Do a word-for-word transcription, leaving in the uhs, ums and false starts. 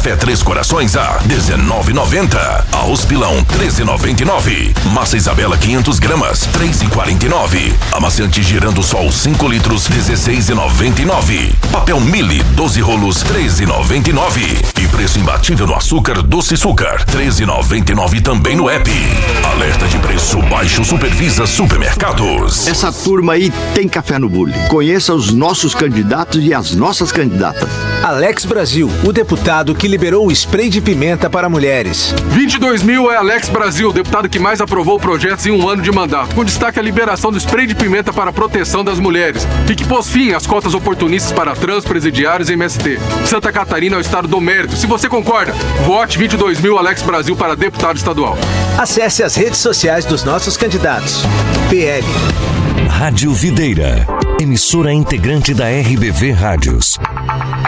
Café Três Corações a dezenove e noventa. Arroz pilão treze e noventa e nove. Massa Isabela quinhentas gramas três e quarenta e nove. Amaciante Girando Sol cinco litros dezesseis e noventa e nove. Papel Mili doze rolos treze e noventa e nove. E preço imbatível no açúcar Doce Açúcar treze e noventa e nove também no app. Alerta de preço baixo Supervisa Supermercados. Essa turma aí tem café no bule. Conheça os nossos candidatos e as nossas candidatas. Alex Brasil, o deputado que liberou o spray de pimenta para mulheres. vinte e dois mil é Alex Brasil, o deputado que mais aprovou projetos em um ano de mandato, com destaque a liberação do spray de pimenta para a proteção das mulheres e que pôs fim às cotas oportunistas para trans, presidiários e M S T. Santa Catarina é o estado do mérito. Se você concorda, vote vinte e dois mil Alex Brasil para deputado estadual. Acesse as redes sociais dos nossos candidatos. P L. Rádio Videira, emissora integrante da R B V Rádios.